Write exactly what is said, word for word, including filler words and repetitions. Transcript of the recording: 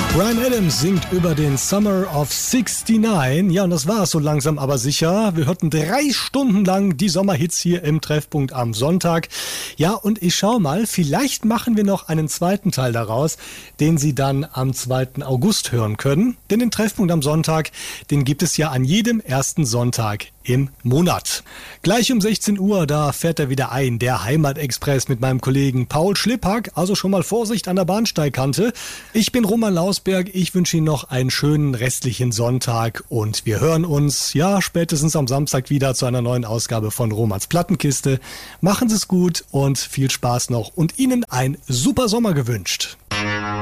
Bryan Adams singt über den Summer of neunundsiebzig. Ja, und das war es so langsam aber sicher. Wir hörten drei Stunden lang die Sommerhits hier im Treffpunkt am Sonntag. Ja, und ich schau mal, vielleicht machen wir noch einen zweiten Teil daraus, den Sie dann am zweiten August hören können. Denn den Treffpunkt am Sonntag, den gibt es ja an jedem ersten Sonntag im Monat. Gleich um sechzehn Uhr, da fährt er wieder ein, der Heimatexpress mit meinem Kollegen Paul Schlippack. Also schon mal Vorsicht an der Bahnsteigkante. Ich bin Roman Lausberg, ich wünsche Ihnen noch einen schönen restlichen Sonntag und wir hören uns, ja, spätestens am Samstag wieder zu einer neuen Ausgabe von Romans Plattenkiste. Machen Sie es gut und viel Spaß noch und Ihnen ein super Sommer gewünscht.